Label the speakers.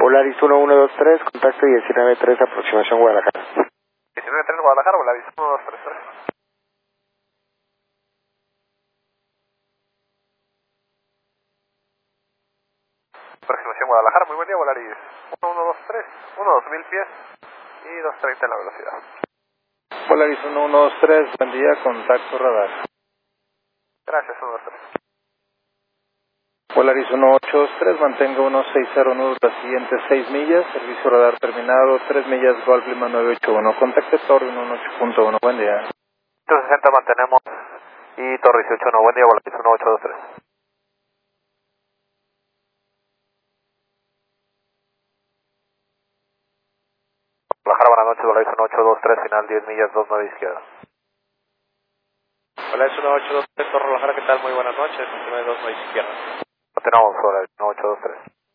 Speaker 1: Volaris 1123, contacto 193, aproximación Guadalajara.
Speaker 2: 193 Guadalajara, Volaris 1233. Aproximación Guadalajara, muy buen día, Volaris 1123, 2000 pies y 230 en la velocidad.
Speaker 3: Volaris 1123, buen día, contacto radar.
Speaker 2: Gracias, 123.
Speaker 3: Volaris 1823, mantengo 160 nudos las siguientes 6 millas, servicio radar terminado, 3 millas, Golf Lima 981, contacto Torre 118.1, buen día.
Speaker 2: 160 mantenemos y Torre 181, buen día, Volaris 1823. Guadalajara, buenas noches, Volaris 1823, final 10 millas, 29 izquierda.
Speaker 4: Volaris 1823, Torre Guadalajara, ¿qué tal? Muy buenas noches, 29 izquierda.
Speaker 2: Continuamos, Volaris 1823.